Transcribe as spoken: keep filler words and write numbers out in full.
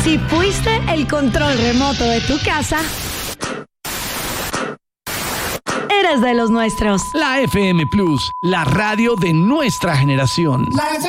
Si fuiste el control remoto de tu casa, eres de los nuestros. La F M Plus, la radio de nuestra generación.